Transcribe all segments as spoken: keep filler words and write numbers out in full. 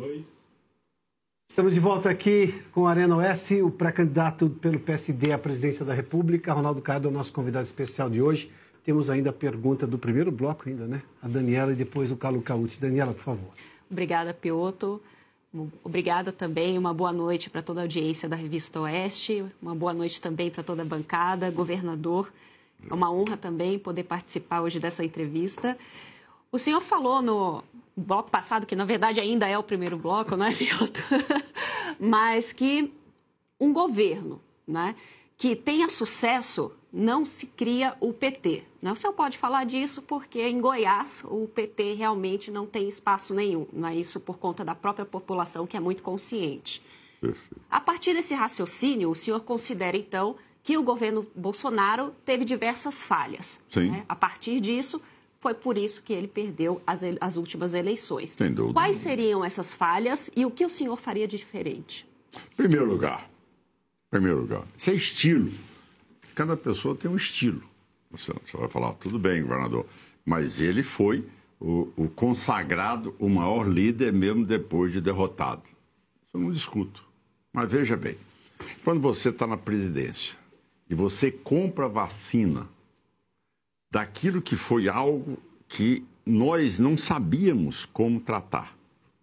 Dois. Estamos de volta aqui com a Arena Oeste, o pré-candidato pelo P S D à presidência da República. Ronaldo Caiado é o nosso convidado especial de hoje. Temos ainda a pergunta do primeiro bloco ainda, né? A Daniela e depois o Carlo Cauti. Daniela, por favor. Obrigada, Pioto. Obrigada também. Uma boa noite para toda a audiência da Revista Oeste. Uma boa noite também para toda a bancada, governador. É uma honra também poder participar hoje dessa entrevista. O senhor falou no bloco passado, que na verdade ainda é o primeiro bloco, não é, Pioto? Mas que um governo, né, que tenha sucesso, não se cria o P T. O senhor pode falar disso porque em Goiás o P T realmente não tem espaço nenhum. Não é isso por conta da própria população, que é muito consciente. Perfeito. A partir desse raciocínio, o senhor considera, então, que o governo Bolsonaro teve diversas falhas. Sim. Né? A partir disso, foi por isso que ele perdeu as, as últimas eleições. Sem dúvida. Quais seriam essas falhas e o que o senhor faria de diferente? Primeiro lugar, primeiro lugar, isso é estilo. Cada pessoa tem um estilo. Você, você vai falar, tudo bem, governador, mas ele foi o, o consagrado, o maior líder mesmo depois de derrotado. Isso eu não discuto. Mas veja bem, quando você está na presidência e você compra vacina daquilo que foi algo que nós não sabíamos como tratar.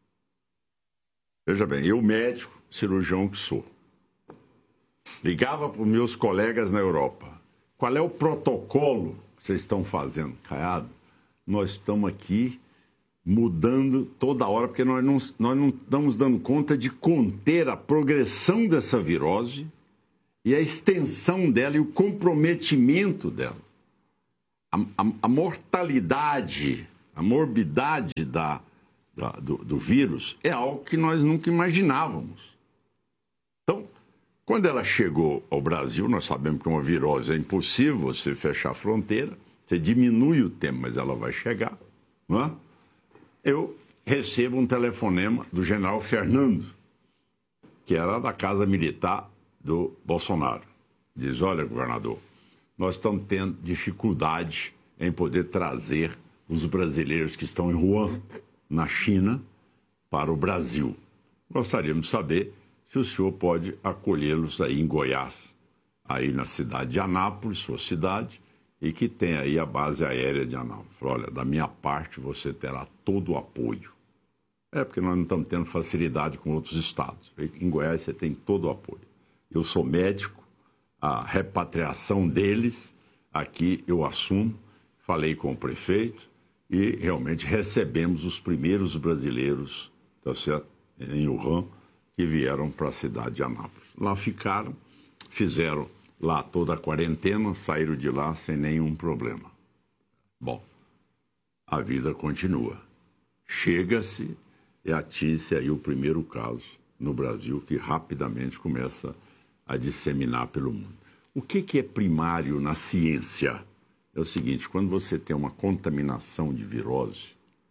Veja bem, eu médico, cirurgião que sou, ligava para os meus colegas na Europa. Qual é o protocolo que vocês estão fazendo? Caiado, nós estamos aqui mudando toda hora, porque nós não, nós não estamos dando conta de conter a progressão dessa virose e a extensão dela e o comprometimento dela. A, a, a mortalidade, a morbidade da, da, do, do vírus é algo que nós nunca imaginávamos. Então, quando ela chegou ao Brasil, nós sabemos que uma virose é impossível você fechar a fronteira, você diminui o tempo, mas ela vai chegar, não é? Eu recebo um telefonema do general Fernando, que era da Casa Militar do Bolsonaro. Diz, olha, governador, nós estamos tendo dificuldade em poder trazer os brasileiros que estão em Wuhan, na China, para o Brasil. Gostaríamos de saber se o senhor pode acolhê-los aí em Goiás, aí na cidade de Anápolis, sua cidade, e que tem aí a base aérea de Anápolis. Falei, olha, da minha parte você terá todo o apoio. É, porque nós não estamos tendo facilidade com outros estados. Em Goiás você tem todo o apoio. Eu sou médico, a repatriação deles, aqui eu assumo, falei com o prefeito e realmente recebemos os primeiros brasileiros, tá certo, em Wuhan, que vieram para a cidade de Anápolis. Lá ficaram, fizeram lá toda a quarentena, saíram de lá sem nenhum problema. Bom, a vida continua. Chega-se e atinge aí o primeiro caso no Brasil, que rapidamente começa a disseminar pelo mundo. O que, que é primário na ciência? É o seguinte, quando você tem uma contaminação de virose,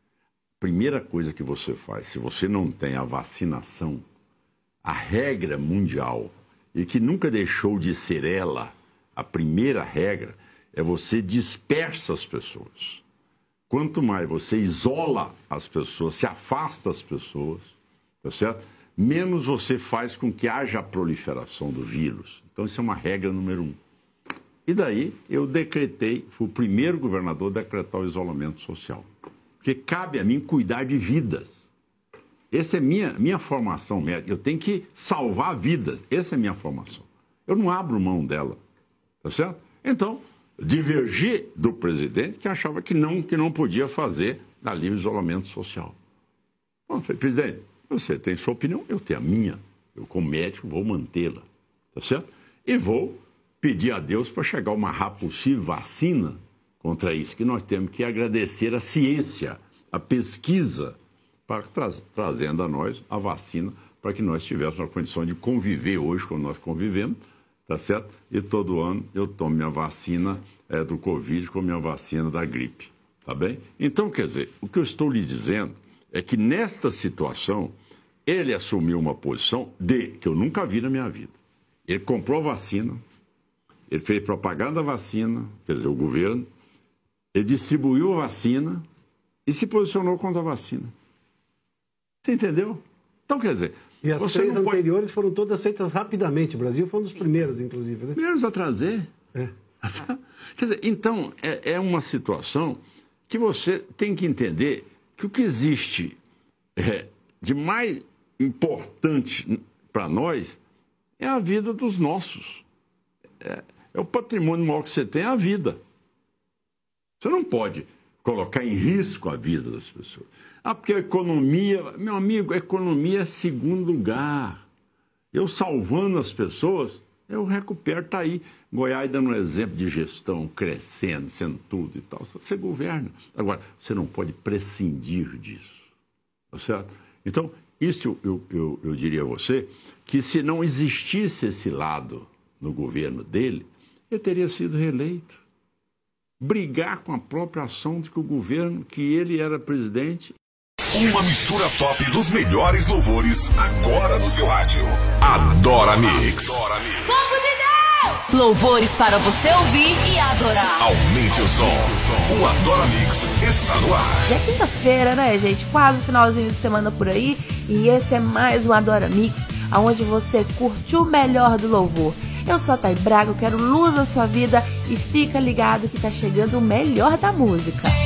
a primeira coisa que você faz, se você não tem a vacinação, a regra mundial, e que nunca deixou de ser ela, a primeira regra, é você dispersa as pessoas. Quanto mais você isola as pessoas, se afasta as pessoas, tá certo? Menos você faz com que haja a proliferação do vírus. Então, isso é uma regra número um. E daí, eu decretei, fui o primeiro governador a decretar o isolamento social. Porque cabe a mim cuidar de vidas. Essa é minha, minha formação médica. Eu tenho que salvar vidas. Essa é a minha formação. Eu não abro mão dela. Tá certo? Então, divergi do presidente, que achava que não, que não podia fazer ali o isolamento social. Bom, eu falei, presidente, você tem sua opinião, eu tenho a minha. Eu, como médico, vou mantê-la. Tá certo? E vou pedir a Deus para chegar o mais rápido possível vacina contra isso, que nós temos que agradecer a ciência, a pesquisa, para tra trazendo a nós a vacina, para que nós tivéssemos a condição de conviver hoje como nós convivemos, tá certo? E todo ano eu tomo minha vacina é, do Covid com minha vacina da gripe, tá bem? Então, quer dizer, o que eu estou lhe dizendo é que nesta situação, ele assumiu uma posição de, que eu nunca vi na minha vida. Ele comprou a vacina, ele fez propaganda da vacina, quer dizer, o governo, ele distribuiu a vacina e se posicionou contra a vacina. Você entendeu? Então, quer dizer... E as você três não anteriores pode... foram todas feitas rapidamente. O Brasil foi um dos primeiros, inclusive. Né? Primeiros a trazer. É. Quer dizer, então, é, é uma situação que você tem que entender que o que existe é, de mais importante para nós é a vida dos nossos. É, é o patrimônio maior que você tem, é a vida. Você não pode colocar em risco a vida das pessoas. Ah, porque a economia... Meu amigo, a economia é segundo lugar. Eu salvando as pessoas, eu recupero, está aí. Goiás dando um exemplo de gestão, crescendo, sendo tudo e tal. Você governa. Agora, você não pode prescindir disso. Tá certo? Então, isso eu, eu, eu diria a você, que se não existisse esse lado no governo dele, ele teria sido reeleito. Brigar com a própria ação de que o governo, que ele era presidente... Uma mistura top dos melhores louvores agora no seu rádio. Adora Mix. Adora Mix. Povo de Deus! Louvores para você ouvir e adorar. Aumente o som. O Adora Mix está no ar. Já é quinta-feira, né, gente? Quase finalzinho de semana por aí. E esse é mais um Adora Mix, onde você curte o melhor do louvor. Eu sou a Thay Braga, eu quero luz na sua vida e fica ligado que tá chegando o melhor da música.